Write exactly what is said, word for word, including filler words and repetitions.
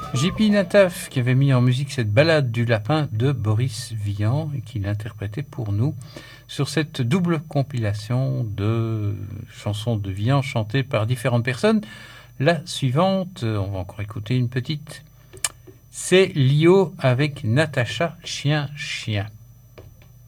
J P Nataf qui avait mis en musique cette balade du lapin de Boris Vian et qui l'interprétait pour nous sur cette double compilation de chansons de Vian chantées par différentes personnes. La suivante, on va encore écouter une petite, c'est Lio avec Natacha Chien Chien.